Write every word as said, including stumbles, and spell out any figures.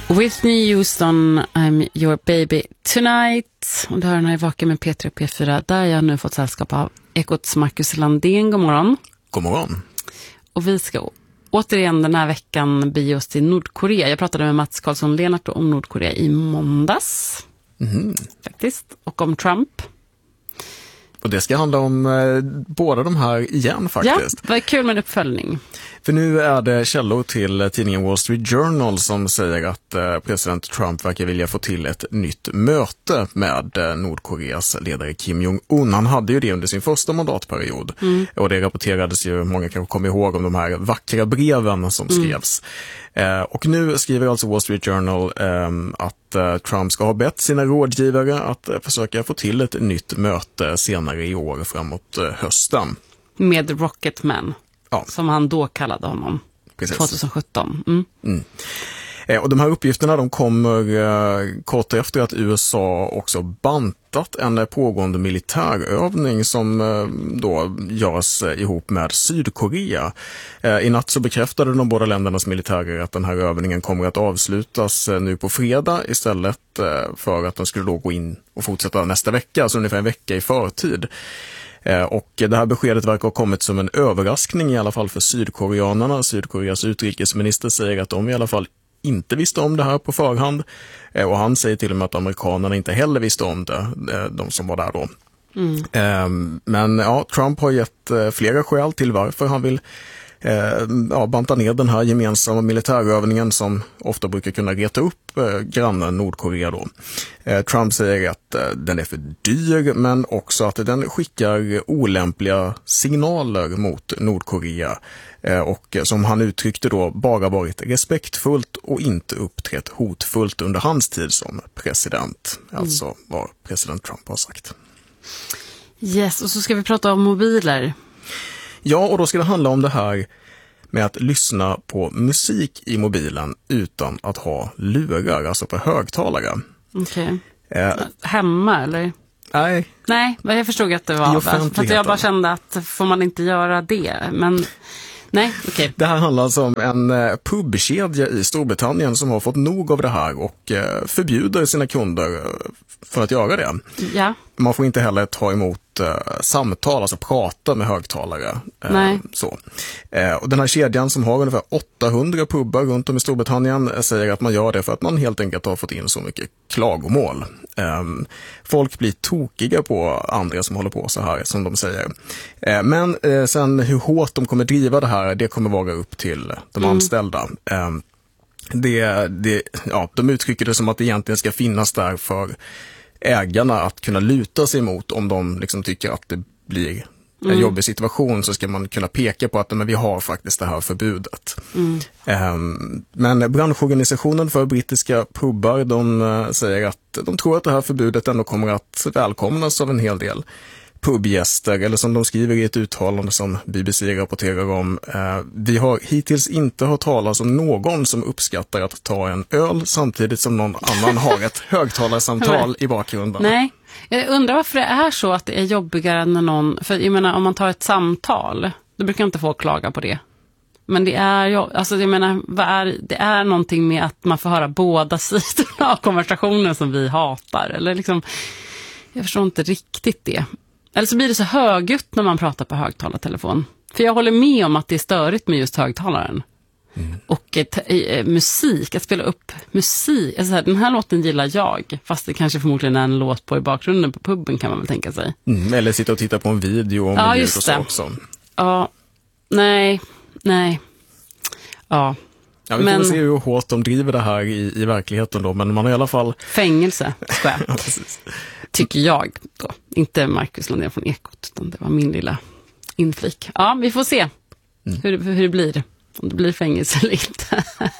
Whitney Houston, I'm your baby tonight. Och det hör när jag vakar med P tre och P fyra. Där jag nu fått sällskap av Ekots Marcus Landén. God morgon. God morgon. Och vi ska återigen den här veckan bege oss till Nordkorea. Jag pratade med Mats Karlsson-Lenart om Nordkorea i måndags. Mm. Faktiskt. Och om Trump. Och det ska handla om eh, båda de här igen faktiskt. Ja, vad kul med en uppföljning. För nu är det källor till tidningen Wall Street Journal som säger att eh, president Trump verkar vilja få till ett nytt möte med eh, Nordkoreas ledare Kim Jong-Un. Han hade ju det under sin första mandatperiod. Mm. Och det rapporterades ju, många kanske kommer ihåg, om de här vackra breven som skrevs. Mm. Eh, och nu skriver alltså Wall Street Journal eh, att eh, Trump ska ha bett sina rådgivare att eh, försöka få till ett nytt möte senare i år framåt eh, hösten. Med Rocketman. Ja. Som han då kallade honom. Precis. tjugo sjutton. Mm. Mm. Eh, och de här uppgifterna de kommer eh, kort efter att U S A också bantat en eh, pågående militärövning som eh, då görs eh, ihop med Sydkorea. Eh, I natt så bekräftade de båda ländernas militärer att den här övningen kommer att avslutas eh, nu på fredag istället eh, för att den skulle då gå in och fortsätta nästa vecka, alltså ungefär en vecka i förtid. Och det här beskedet verkar ha kommit som en överraskning i alla fall för sydkoreanerna. Sydkoreas utrikesminister säger att de i alla fall inte visste om det här på förhand. Och han säger till och med att amerikanerna inte heller visste om det, de som var där då. Mm. Men ja, Trump har gett flera skäl till varför han vill ja, banta ner den här gemensamma militärövningen som ofta brukar kunna reta upp eh, grannen Nordkorea då. Eh, Trump säger att eh, den är för dyr, men också att den skickar olämpliga signaler mot Nordkorea eh, och som han uttryckte då bara varit respektfullt och inte uppträtt hotfullt under hans tid som president. Mm. Alltså vad president Trump har sagt. Yes, och så ska vi prata om mobiler. Ja, och då ska det handla om det här med att lyssna på musik i mobilen utan att ha lurar, alltså på högtalare. Okej. Okay. Eh, Hemma, eller? Nej. Nej, men jag förstod att det var. För att jag bara kände att får man inte göra det, men... Nej, okej. Okay. Det här handlar alltså om en pubkedja i Storbritannien som har fått nog av det här och förbjuder sina kunder för att göra det. Ja. Man får inte heller ta emot uh, samtal, alltså prata med högtalare. Nej. Uh, så. Uh, och den här kedjan som har ungefär åttahundra pubbar runt om i Storbritannien uh, säger att man gör det för att man helt enkelt har fått in så mycket klagomål. Um, folk blir tokiga på andra som håller på så här, som de säger. Uh, men uh, sen hur hårt de kommer driva det här, det kommer vara upp till de mm. anställda. Um, det, det, ja, de uttrycker det som att det egentligen ska finnas där för ägarna att kunna luta sig mot om de liksom tycker att det blir en mm. jobbig situation, så ska man kunna peka på att men vi har faktiskt det här förbudet. Mm. Um, men branschorganisationen för brittiska pubbar, de uh, säger att de tror att det här förbudet ändå kommer att välkomnas av en hel del pubgäster, eller som de skriver i ett uttalande som B B C rapporterar om. Eh, vi har hittills inte hört talas om någon som uppskattar att ta en öl samtidigt som någon annan har ett högtalarsamtal i bakgrunden. Nej, jag undrar varför det är så att det är jobbigare när någon, för jag menar om man tar ett samtal, då brukar inte folk klaga på det. Men det är ju, alltså jag menar, vad är, det är någonting med att man får höra båda sidorna av konversationen som vi hatar, eller liksom, jag förstår inte riktigt det. Eller så blir det så högljutt när man pratar på högtalartelefon. För jag håller med om att det är störigt med just högtalaren. Mm. Och ett, äh, musik, att spela upp musik. Alltså här, den här låten gillar jag. Fast det kanske förmodligen är en låt på i bakgrunden på puben, kan man väl tänka sig. Mm, eller sitta och titta på en video om ja, ljud just och så det. också. Ja, nej, nej. Ja. Ja, vi får men... se hur hårt de driver det här i, i verkligheten då. Men man har i alla fall... Fängelse, skoja. Ja, precis. Tycker jag då. Inte Marcus Landén från Ekot, utan det var min lilla inflik. Ja, vi får se mm. hur, hur det blir. Om det blir fängelse eller inte.